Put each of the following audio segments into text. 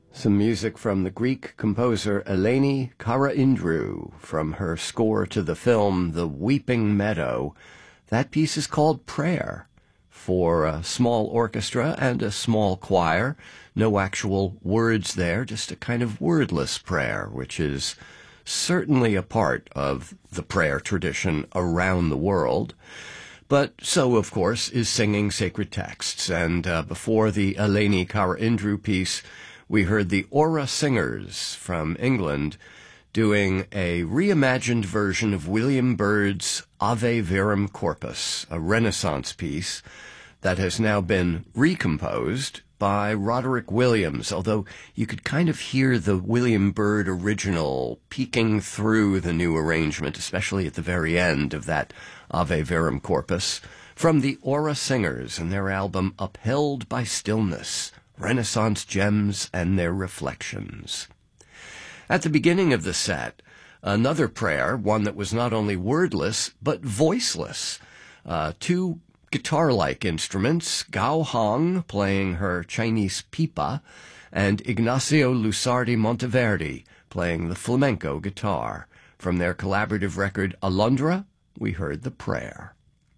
Some music from the Greek composer Eleni Karaindrou from her score to the film The Weeping Meadow. That piece is called Prayer, for a small orchestra and a small choir. No actual words there, just a kind of wordless prayer, which is certainly a part of the prayer tradition around the world. But so, of course, is singing sacred texts. And before the Eleni Karaindrou piece, we heard the Aura Singers from England doing a reimagined version of William Byrd's Ave Verum Corpus, a Renaissance piece that has now been recomposed by Roderick Williams, although you could kind of hear the William Byrd original peeking through the new arrangement, especially at the very end of that Ave Verum Corpus, from the Aura Singers and their album Upheld by Stillness, Renaissance Gems and Their Reflections. At the beginning of the set, another prayer, one that was not only wordless, but voiceless. Two guitar-like instruments, Gao Hong playing her Chinese pipa, and Ignacio Lusardi Monteverdi playing the flamenco guitar. From their collaborative record Alondra, we heard the prayer.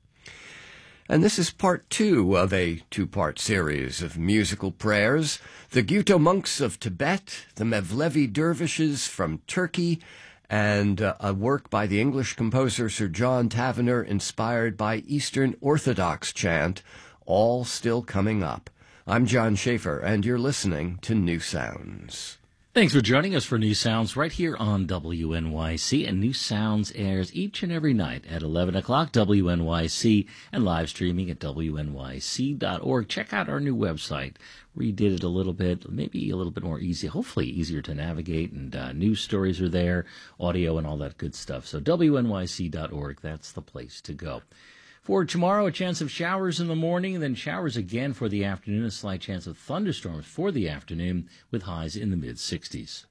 And this is part two of a two-part series of musical prayers. The Gyuto monks of Tibet, the Mevlevi dervishes from Turkey, and a work by the English composer Sir John Tavener inspired by Eastern Orthodox chant, all still coming up. I'm John Schaefer, and you're listening to New Sounds. Thanks for joining us for New Sounds right here on WNYC. And New Sounds airs each and every night at 11 o'clock, WNYC, and live streaming at WNYC.org. Check out our new website. Redid it a little bit, maybe a little bit more easy, hopefully easier to navigate, and news stories are there, audio and all that good stuff. So WNYC.org, that's the place to go. For tomorrow, a chance of showers in the morning, and then showers again for the afternoon, a slight chance of thunderstorms for the afternoon, with highs in the mid-60s.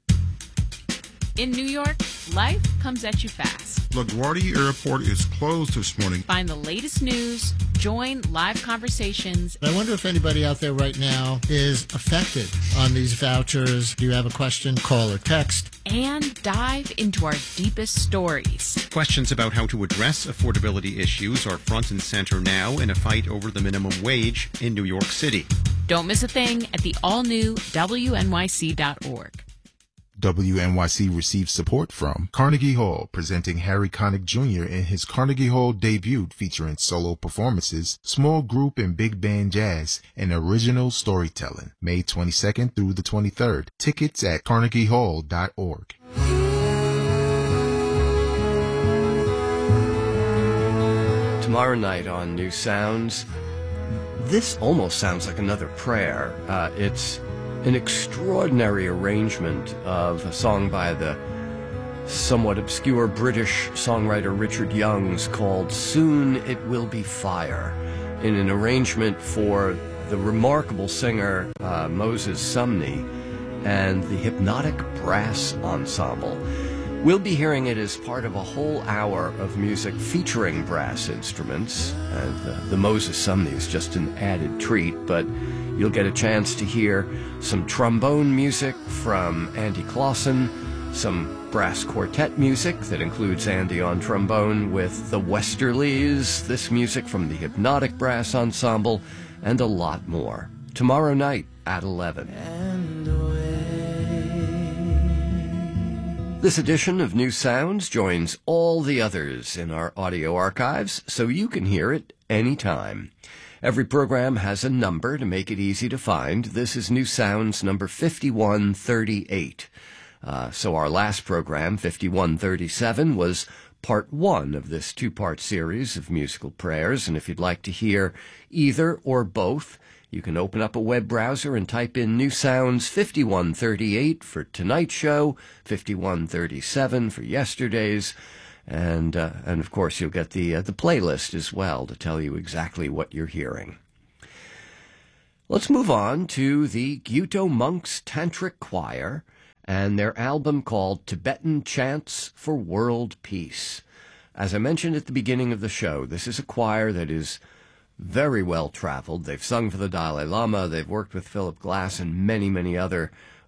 In New York, life comes at you fast. LaGuardia Airport is closed this morning. Find the latest news, join live conversations. I wonder if anybody out there right now is affected on these vouchers. Do you have a question? Call or text. And dive into our deepest stories. Questions about how to address affordability issues are front and center now in a fight over the minimum wage in New York City. Don't miss a thing at the all-new WNYC.org. WNYC receives support from Carnegie Hall, presenting Harry Connick Jr. in his Carnegie Hall debut featuring solo performances, small group and big band jazz, and original storytelling. May 22nd through the 23rd. Tickets at carnegiehall.org. Tomorrow night on New Sounds, this almost sounds like another prayer. It's an extraordinary arrangement of a song by the somewhat obscure British songwriter Richard Youngs called Soon It Will Be Fire, in an arrangement for the remarkable singer Moses Sumney and the Hypnotic Brass Ensemble. We'll be hearing it as part of a whole hour of music featuring brass instruments, and the Moses Sumney is just an added treat, but you'll get a chance to hear some trombone music from Andy Clausen, some brass quartet music that includes Andy on trombone with the Westerlies, this music from the Hypnotic Brass Ensemble, and a lot more. Tomorrow night at 11. This edition of New Sounds joins all the others in our audio archives, so you can hear it anytime. Every program has a number to make it easy to find. This is New Sounds number 5138. So our last program, 5137, was part one of this two-part series of musical prayers. And if you'd like to hear either or both, you can open up a web browser and type in New Sounds 5138 for tonight's show, 5137 for yesterday's. And of course, you'll get the playlist as well to tell you exactly what you're hearing. Let's move on to the Gyuto Monks Tantric Choir and their album called Tibetan Chants for World Peace. As I mentioned at the beginning of the show, this is a choir that is very well traveled. They've sung for the Dalai Lama. They've worked with Philip Glass and many, many other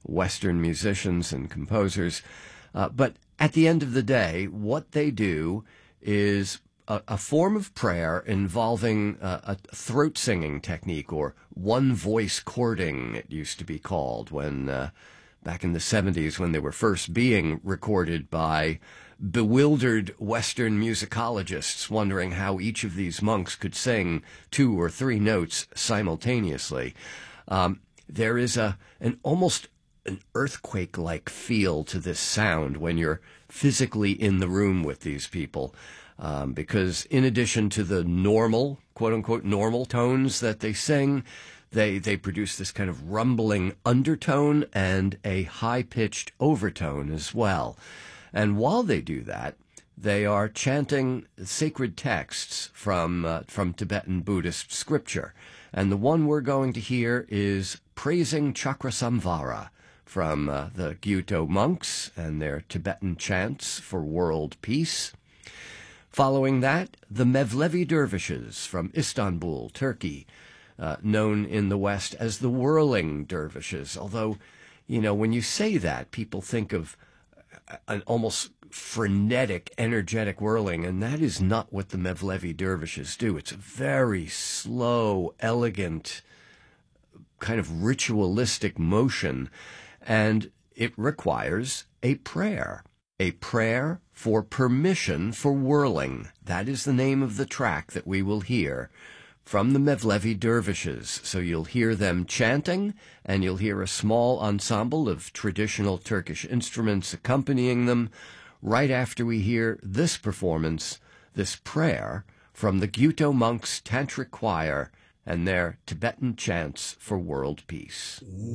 Western musicians and composers. But at the end of the day, what they do is a form of prayer involving a throat singing technique, or one voice chording, it used to be called, when back in the 70s, when they were first being recorded by bewildered Western musicologists wondering how each of these monks could sing 2 or 3 notes simultaneously. There is almost an earthquake-like feel to this sound when you're physically in the room with these people, because in addition to the normal, quote-unquote, normal tones that they sing, they produce this kind of rumbling undertone and a high-pitched overtone as well. And while they do that, they are chanting sacred texts from Tibetan Buddhist scripture. And the one we're going to hear is Praising Chakrasamvara from the Gyuto monks and their Tibetan chants for world peace. Following that, the Mevlevi dervishes from Istanbul, Turkey, known in the West as the whirling dervishes. Although, when you say that, people think of an almost frenetic, energetic whirling, and that is not what the Mevlevi dervishes do. It's a very slow, elegant, kind of ritualistic motion, and it requires a prayer for permission for whirling. That is the name of the track that we will hear from the Mevlevi dervishes. So you'll hear them chanting, and you'll hear a small ensemble of traditional Turkish instruments accompanying them right after we hear this performance, this prayer from the Gyuto monks' tantric choir and their Tibetan chants for world peace.